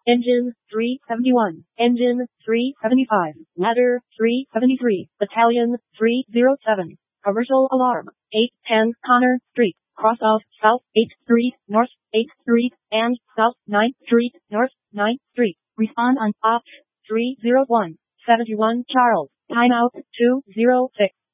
Engine 371. Engine 375. Ladder 373. Battalion 307. Commercial alarm. 810 Connor Street. Cross off South 8th Street, North 8th Street, and South 9th Street, North 9th Street. Respond on OPT 301. 71 Charles. Timeout 206.